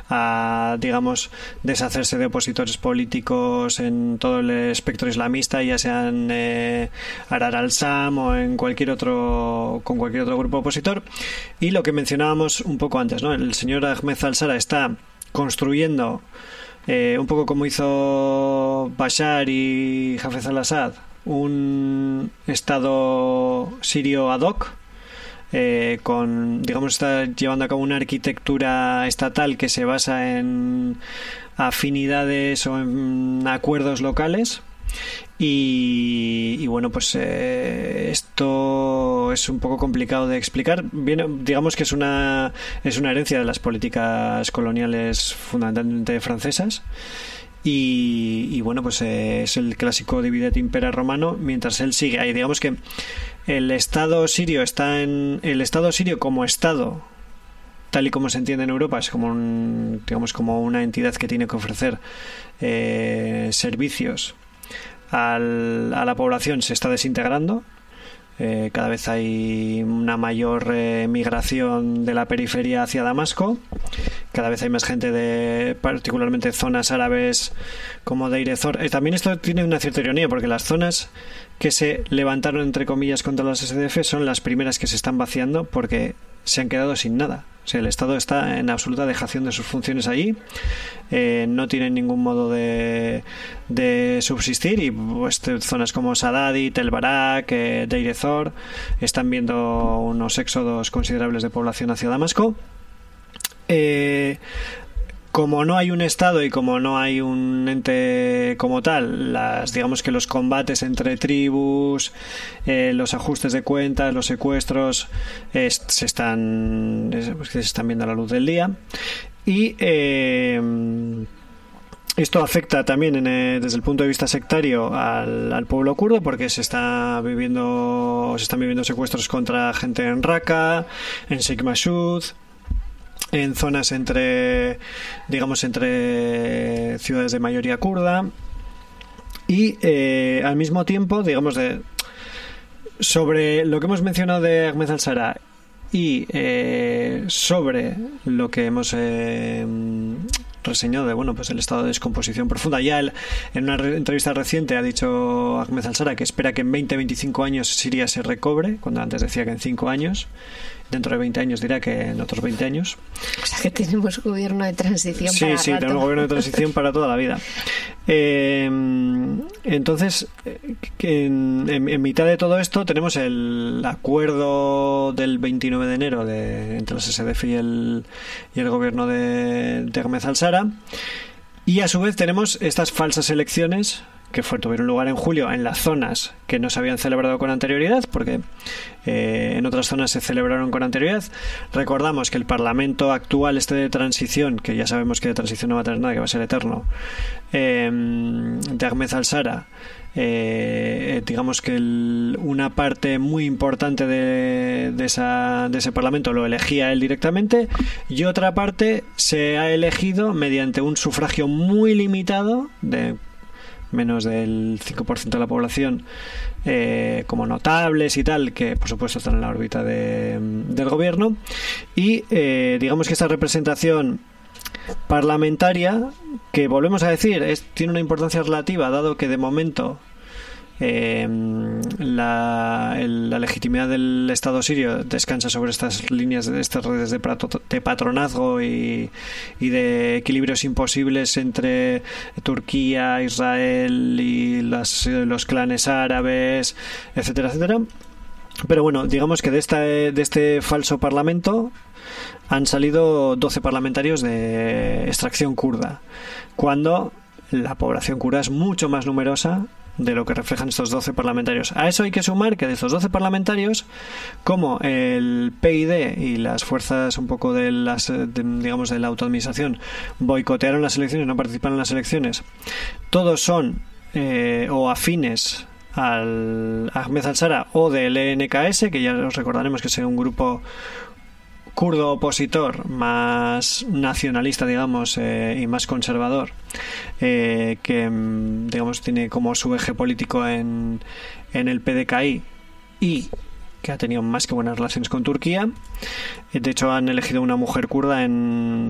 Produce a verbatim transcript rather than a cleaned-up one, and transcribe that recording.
a, digamos, deshacerse de opositores políticos en todo el espectro islamista, ya sean eh, Arar al-Sam o en cualquier otro, con cualquier otro grupo opositor. Y lo que mencionábamos un poco antes, ¿no? El señor Ahmed al-Shara está construyendo, eh, un poco como hizo Bashar y Hafez al-Assad, un estado sirio ad hoc, eh, con, digamos, está llevando a cabo una arquitectura estatal que se basa en afinidades o en acuerdos locales. Y, y bueno, pues eh, esto es un poco complicado de explicar. Bien, digamos que es una es una herencia de las políticas coloniales fundamentalmente francesas. Y, y bueno, pues eh, es el clásico divide et impera romano, mientras él sigue ahí. Digamos que el Estado sirio está en el Estado sirio como Estado, tal y como se entiende en Europa, es como un, digamos, como una entidad que tiene que ofrecer eh, servicios al, a la población. Se está desintegrando. Eh, cada vez hay una mayor eh, migración de la periferia hacia Damasco. Cada vez hay más gente de particularmente zonas árabes como Deir ez-Zor. Eh, también esto tiene una cierta ironía, porque las zonas que se levantaron entre comillas contra las S D F son las primeras que se están vaciando porque se han quedado sin nada. O sea, el Estado está en absoluta dejación de sus funciones allí, eh, no tienen ningún modo de, de subsistir, y pues, zonas como Saadati, Tel Barak, eh, Deir ez-Zor están viendo unos éxodos considerables de población hacia Damasco. Eh, como no hay un Estado y como no hay un ente como tal, las, digamos que los combates entre tribus, eh, los ajustes de cuentas, los secuestros, eh, se están se están viendo a la luz del día. Y eh, esto afecta también en, eh, desde el punto de vista sectario al, al pueblo kurdo, porque se está viviendo se están viviendo secuestros contra gente en Raqqa, en Sheikh Mashud, en zonas entre, digamos, entre ciudades de mayoría kurda. Y eh, al mismo tiempo, digamos, de sobre lo que hemos mencionado de Ahmed al-Shara y eh, sobre lo que hemos eh, reseñado de, bueno, pues el estado de descomposición profunda. Ya él, en una re- entrevista reciente ha dicho Ahmed al-Shara que espera que en veinte a veinticinco años Siria se recobre, cuando antes decía que en cinco años. Dentro de veinte años dirá que en otros veinte años. O sea que tenemos gobierno de transición sí, para Sí, sí, rato. tenemos gobierno de transición para toda la vida. Eh, entonces, en, en, en mitad de todo esto tenemos el acuerdo del veintinueve de enero de, entre las S D F y el, y el gobierno de, de Ahmed al-Shara. Y a su vez tenemos estas falsas elecciones que fue, tuvieron lugar en julio en las zonas que no se habían celebrado con anterioridad, porque eh, en otras zonas se celebraron con anterioridad. Recordamos que el Parlamento actual, este de transición, que ya sabemos que de transición no va a tener nada, que va a ser eterno, eh, de Ahmed al-Shara, eh, digamos que el, una parte muy importante de, de, esa, de ese Parlamento lo elegía él directamente, y otra parte se ha elegido mediante un sufragio muy limitado de menos del cinco por ciento de la población, eh, como notables y tal, que por supuesto están en la órbita de, del gobierno. Y eh, digamos que esta representación parlamentaria, que volvemos a decir, es, tiene una importancia relativa, dado que de momento eh, la, el, la legitimidad del Estado sirio descansa sobre estas líneas, de estas redes de, prato, de patronazgo y, y de equilibrios imposibles entre Turquía, Israel y las, los clanes árabes, etcétera, etcétera. Pero bueno, digamos que de, esta, de este falso parlamento han salido doce parlamentarios de extracción kurda, cuando la población kurda es mucho más numerosa de lo que reflejan estos doce parlamentarios. A eso hay que sumar que de estos doce parlamentarios, como el P I D y las fuerzas un poco de las, de, digamos, de la autoadministración boicotearon las elecciones, no participaron en las elecciones, todos son eh, o afines al Ahmed al-Shara o del E N K S, que ya os recordaremos que es un grupo kurdo opositor más nacionalista, digamos, eh, y más conservador, eh, que digamos tiene como su eje político en, en el P D K I y que ha tenido más que buenas relaciones con Turquía. De hecho han elegido una mujer kurda en